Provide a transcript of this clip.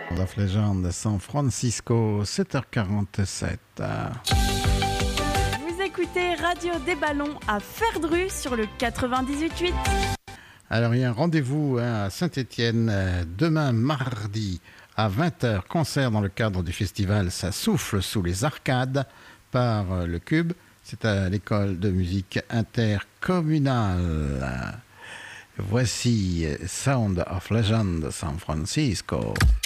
of Legend de San Francisco, 7h47. Vous écoutez Radio des Ballons à Ferdru sur le 98.8. Alors, il y a un rendez-vous à Saint-Étienne demain mardi à 20h. Concert dans le cadre du festival Ça souffle sous les arcades par le Cube. C'est à l'école de musique intercommunale. Voici Sound of Legend de San Francisco.